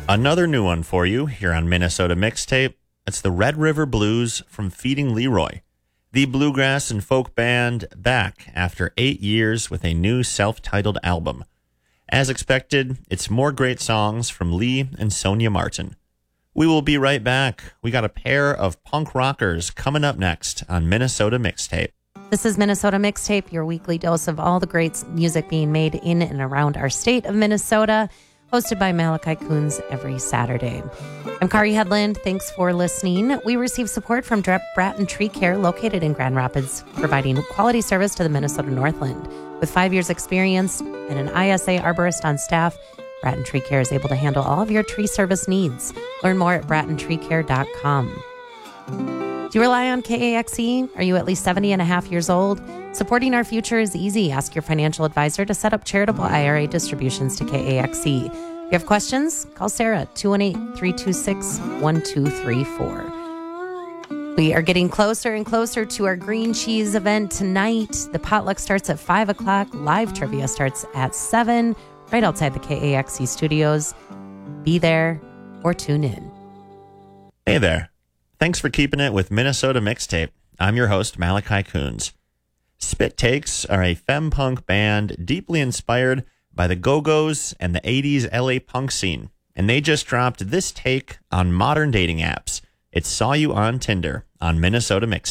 Another new one for you here on Minnesota Mixtape. It's the Red River Blues from Feeding Leroy. The bluegrass and folk band back after 8 years with a new self-titled album. As expected, it's more great songs from Lee and Sonia Martin. We will be right back. We got a pair of punk rockers coming up next on Minnesota Mixtape. This is Minnesota Mixtape, your weekly dose of all the great music being made in and around our state of Minnesota, hosted by Malachi Coons every Saturday. I'm Kari Headland. Thanks for listening. We receive support from Bratton Tree Care, located in Grand Rapids, providing quality service to the Minnesota Northland. With 5 years experience and an ISA arborist on staff, Bratton Tree Care is able to handle all of your tree service needs. Learn more at brattentreecare.com. Do you rely on KAXE? Are you at least 70 and a half years old? Supporting our future is easy. Ask your financial advisor to set up charitable IRA distributions to KAXE. If you have questions, call Sarah at 218-326-1234. We are getting closer and closer to our green cheese event tonight. The potluck starts at 5 o'clock. Live trivia starts at 7, right outside the KAXE studios. Be there or tune in. Hey there. Thanks for keeping it with Minnesota Mixtape. I'm your host, Malachi Coons. Spit Takes are a femme-punk band deeply inspired by the Go-Go's and the 80s LA punk scene, and they just dropped this take on modern dating apps. It Saw You on Tinder on Minnesota Mixtape.